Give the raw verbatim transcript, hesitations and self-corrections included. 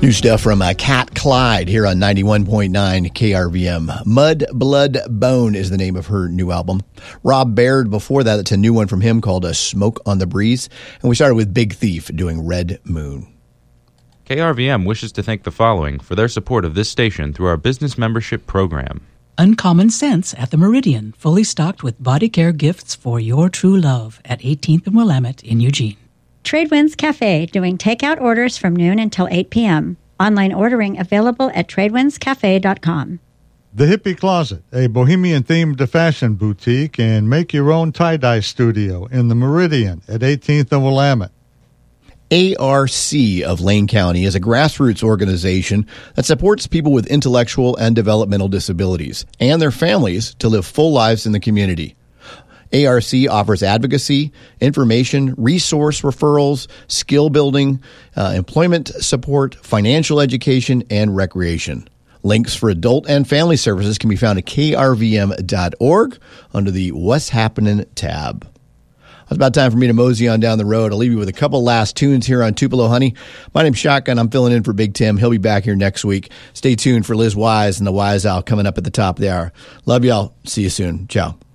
New stuff from uh, Cat Clyde here on ninety-one point nine K R V M. Mud, Blood, Bone is the name of her new album. Rob Baird, before that, it's a new one from him called uh, Smoke on the Breeze. And we started with Big Thief doing Red Moon. K R V M wishes to thank the following for their support of this station through our business membership program. Uncommon Sense at the Meridian, fully stocked with body care gifts for your true love at eighteenth and Willamette in Eugene. Tradewinds Cafe, doing takeout orders from noon until eight p.m. Online ordering available at tradewinds cafe dot com. The Hippie Closet, a bohemian-themed fashion boutique and make-your-own tie-dye studio in the Meridian at eighteenth and Willamette. A R C of Lane County is a grassroots organization that supports people with intellectual and developmental disabilities and their families to live full lives in the community. A R C offers advocacy, information, resource referrals, skill building, uh, employment support, financial education, and recreation. Links for adult and family services can be found at k r v m dot org under the What's Happening tab. It's about time for me to mosey on down the road. I'll leave you with a couple last tunes here on Tupelo Honey. My name's Shotgun. I'm filling in for Big Tim. He'll be back here next week. Stay tuned for Liz Wise and the Wise Owl coming up at the top of the hour. Love y'all. See you soon. Ciao.